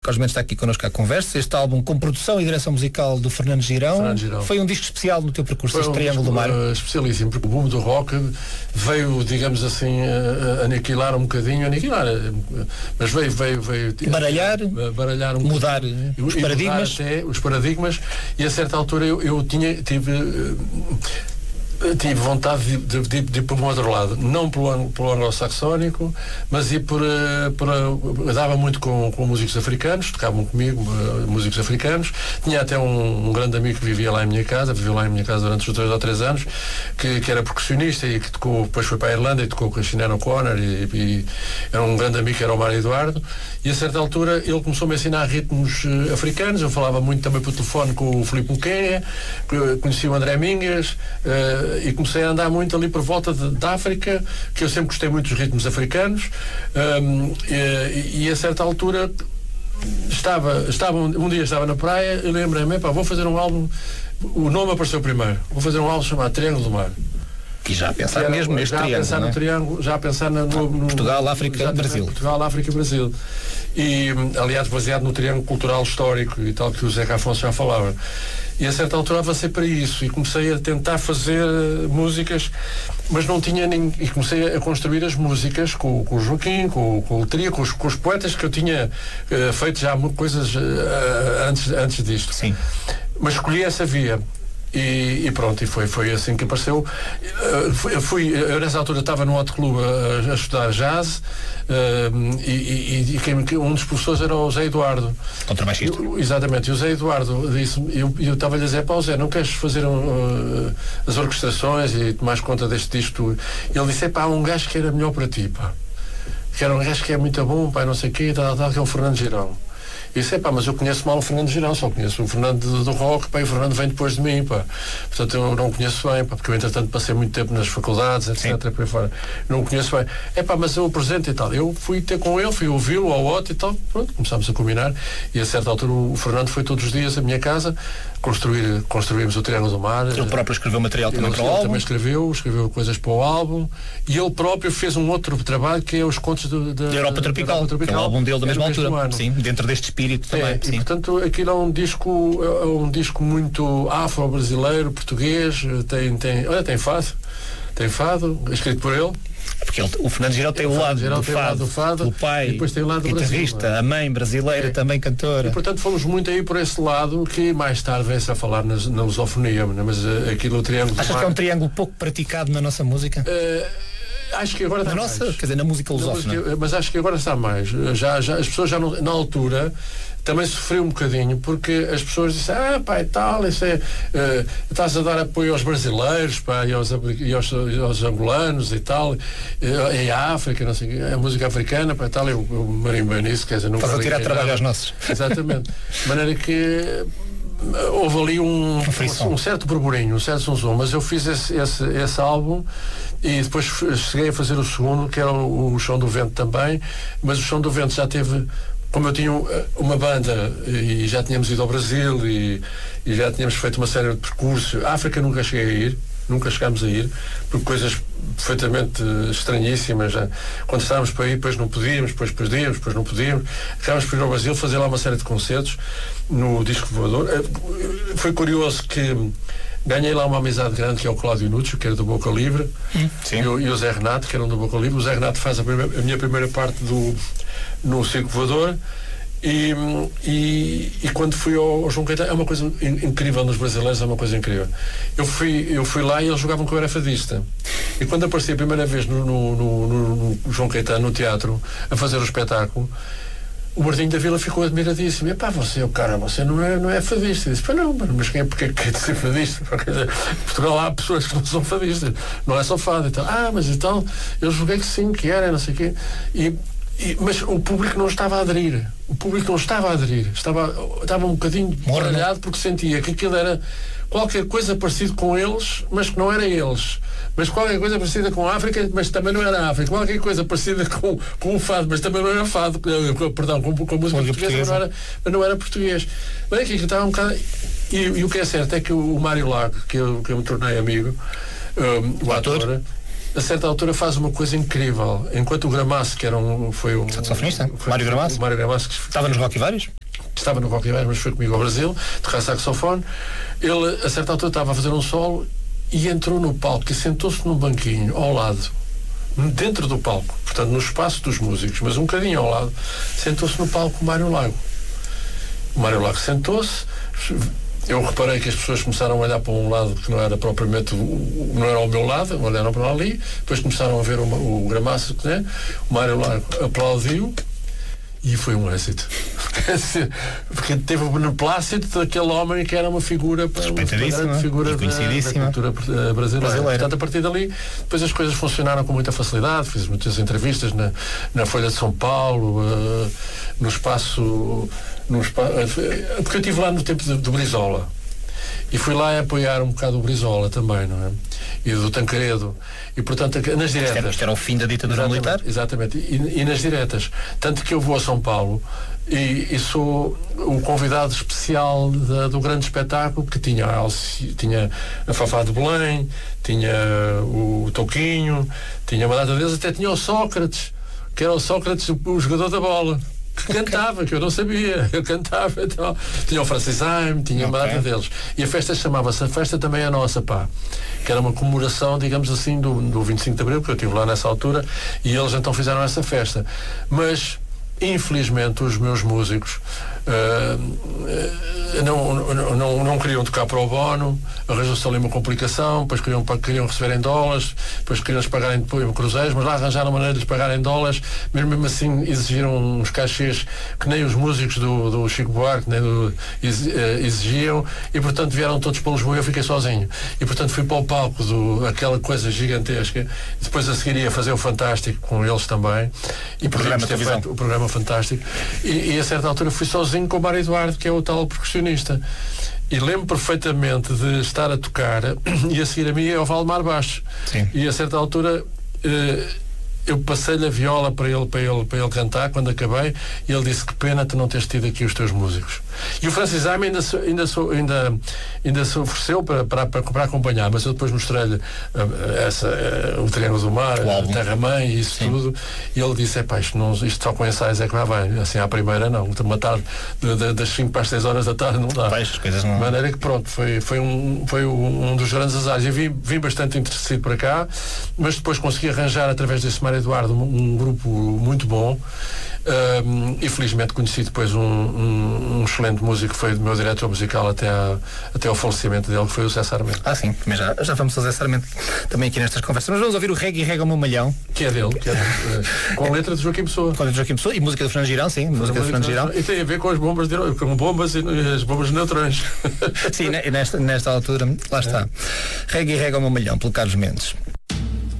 Carlos Mendes está aqui connosco à conversa. Este álbum com produção e direção musical do Fernando Girão. Foi um disco especial no teu percurso, este Triângulo do Mar. Especialíssimo, porque o boom do rock veio, digamos assim, aniquilar um bocadinho, mas veio baralhar mudar os paradigmas. Até os paradigmas, e a certa altura eu tive vontade de ir para o outro lado, não pelo anglo-saxónico, mas ir eu dava muito com músicos africanos, tocavam comigo músicos africanos. Tinha até um grande amigo que vivia lá em minha casa durante os 2 ou 3 anos, que era percussionista e que tocou, depois foi para a Irlanda e tocou com a Sinéad O'Connor, e era um grande amigo, que era o Mário Eduardo, e a certa altura ele começou-me a ensinar ritmos africanos. Eu falava muito também por telefone com o Filipe Muquenha, conheci o André Mingas, e comecei a andar muito ali por volta da África, que eu sempre gostei muito dos ritmos africanos, e a certa altura um dia estava na praia e lembrei-me, vou fazer um álbum. O nome apareceu primeiro, vou fazer um álbum chamado Triângulo do Mar. E já a pensar mesmo neste triângulo, já a pensar no Portugal, África, Brasil. Portugal, África e Brasil. E, aliás, baseado no triângulo cultural histórico e tal, que o Zeca Afonso já falava. E a certa altura avancei para isso e comecei a tentar fazer músicas, mas não tinha nem. E comecei a construir as músicas com o Joaquim, com o Tria, com os poetas que eu tinha feito já coisas antes disto. Sim. Mas escolhi essa via. E pronto, e foi assim que apareceu. Eu nessa altura estava num outro clube a estudar jazz, e um dos professores era o Zé Eduardo. Contrabaixista. Exatamente, e o Zé Eduardo disse, eu estava-lhe a dizer, Zé, não queres fazer as orquestrações e tomares conta deste disco? E ele disse, há um gajo que era melhor para ti, que era um gajo que é muito bom, não sei o quê, que é o Fernando Girão. E disse, mas eu conheço mal o Fernando Girão, só conheço o Fernando do rock, e o Fernando vem depois de mim, portanto eu não conheço bem, porque eu entretanto passei muito tempo nas faculdades, etc, por aí fora, não conheço bem, mas eu apresento e tal. Eu fui ter com ele, fui ouvi-lo ao outro e tal, pronto, começámos a combinar, e a certa altura o Fernando foi todos os dias à minha casa, construímos o Triângulo do Mar. Ele próprio escreveu material também para o álbum. Ele também escreveu coisas para o álbum, e ele próprio fez um outro trabalho que é os contos da Europa Tropical, que é um álbum dele da mesma altura, sim, dentro deste espírito também. E portanto aquilo é um disco muito afro-brasileiro, português, tem fado, escrito por ele. Porque o Fernando Girão tem o lado do fado, o pai, e depois tem o lado guitarrista, Brasil, a mãe brasileira, também cantora. E portanto fomos muito aí por esse lado, que mais tarde vem-se a falar na lusofonia, mas aquilo, o Triângulo. Achas que é um triângulo pouco praticado na nossa música? Acho que agora está mais. Quer dizer, na música lusófona. Mas acho que agora está mais. Já, as pessoas já não, na altura também sofreu um bocadinho, porque as pessoas disseram, e tal, isso estás a dar apoio aos brasileiros, e aos angolanos e tal, em África, não sei, a música africana, e tal, eu marimbei nisso, quer dizer, não estás a tirar trabalho aos nossos. Exatamente. De maneira que houve ali um certo burburinho, um certo zonzão, mas eu fiz esse álbum e depois cheguei a fazer o segundo, que era o Chão do Vento também, mas o Chão do Vento já teve, como eu tinha uma banda e já tínhamos ido ao Brasil e já tínhamos feito uma série de percursos. A África nunca chegámos a ir, por coisas perfeitamente estranhíssimas. Quando estávamos para ir, depois não podíamos, depois podíamos, depois não podíamos. Acabámos por ir ao Brasil, fazer lá uma série de concertos no Disco Voador. Foi curioso que ganhei lá uma amizade grande, que é o Cláudio Nuccio, que era do Boca Livre, e o Zé Renato, que eram do Boca Livre. O Zé Renato faz a minha primeira parte no Circo Voador. E quando fui ao João Caetano, é uma coisa incrível nos brasileiros, é uma coisa incrível. Eu fui lá e eles jogavam que eu era fadista. E quando apareci a primeira vez no João Caetano, no teatro, a fazer o espetáculo, o Martinho da Vila ficou admiradíssimo. Você não é fadista. Eu disse, não, mas porque é que quer ser fadista? Em Portugal há pessoas que não são fadistas, não é só fado. Então, mas então, eu joguei que sim, que era, não sei o quê. Mas o público não estava a aderir. Estava um bocadinho baralhado, porque sentia que aquilo era qualquer coisa parecido com eles, mas que não era eles. Mas qualquer coisa parecida com a África, mas também não era a África. Qualquer coisa parecida com o fado, mas também não era fado. Perdão, com a música portuguesa, mas não era português. Mas aqui estava um bocado. E o que é certo é que o Mário Lago, que eu me tornei amigo, o ator, a certa altura faz uma coisa incrível. Enquanto o Gramasso, que foi um saxofonista, Mário Gramasso, que estava nos Rock e Vários? Estava no Rock e Vários, mas foi comigo ao Brasil, tocar saxofone. Ele, a certa altura, estava a fazer um solo e entrou no palco e sentou-se num banquinho ao lado, dentro do palco, portanto no espaço dos músicos, mas um bocadinho ao lado, sentou-se no palco o Mário Lago. O Mário Lago sentou-se. Eu reparei que as pessoas começaram a olhar para um lado que não era propriamente, não era ao meu lado, olharam para ali, depois começaram a ver o Gramasso, né? O Mário Lago aplaudiu e foi um êxito. Porque teve o beneplácito daquele homem que era uma figura figura da cultura brasileira. Portanto, a partir dali, depois as coisas funcionaram com muita facilidade. Fiz muitas entrevistas na Folha de São Paulo, no espaço. Porque eu estive lá no tempo do Brizola. E fui lá apoiar um bocado o Brizola também, não é? E do Tancredo. E, portanto, nas diretas. Isto era o fim da ditadura militar? Exatamente. E nas diretas. Tanto que eu vou a São Paulo e sou o convidado especial do grande espetáculo, que tinha a Fafá de Belém, tinha o Toquinho, tinha uma data deles, até tinha o Sócrates, que era o Sócrates, o jogador da bola. Que cantava, que eu não sabia, eu cantava, então. Tinha o Francis Haim, tinha uma data deles. E a festa chamava-se A Festa Também é Nossa, pá, que era uma comemoração, digamos assim, do 25 de Abril, porque eu estive lá nessa altura, e eles então fizeram essa festa. Mas infelizmente os meus músicos não queriam tocar para o Bono, arranjou-se ali uma complicação, depois queriam receber em dólares, depois queriam-lhes pagar em cruzeiros, mas lá arranjaram maneira de lhes pagar em dólares, mesmo assim exigiram uns cachês que nem os músicos do Chico Buarque exigiam, e portanto vieram todos para Lisboa e eu fiquei sozinho. E portanto fui para o palco aquela coisa gigantesca, depois a seguir ia fazer o Fantástico com eles também, e podíamos ter feito o programa Fantástico, e a certa altura fui sozinho com o Mário Eduardo, que é o tal percussionista. E lembro perfeitamente de estar a tocar e a seguir a mim é o Valdemar Baixo. Sim. E a certa altura eu passei-lhe a viola para ele cantar quando acabei, e ele disse: que pena tu não teres tido aqui os teus músicos. E o Francis Haim ainda se ofereceu para acompanhar, mas eu depois mostrei-lhe o Triângulo do Mar, a Terra-mãe e isso. Sim. Tudo, e ele disse: isto só com ensaios é que lá vai, assim à primeira não, uma tarde das 5 para as 6 horas da tarde não dá. As coisas não... De maneira que pronto, foi um dos grandes azares. Eu vim bastante entristecido para cá, mas depois consegui arranjar através desse Mário Eduardo um grupo muito bom, e felizmente conheci depois um excelente músico que foi o meu diretor musical até ao falecimento dele, que foi o Zé Sarmento. Sim, mas já vamos ao Zé Sarmento também aqui nestas conversas. Mas vamos ouvir o Reggae Rega o Meu Malhão, que é dele, com a letra de Joaquim Pessoa. Com a letra de Joaquim Pessoa e música do Fernando Girão, sim, música do Fernando Girão. E tem a ver com as bombas e as bombas de neutrões. Sim, nesta altura, lá está. Reggae Rega o Meu Malhão, pelo Carlos Mendes.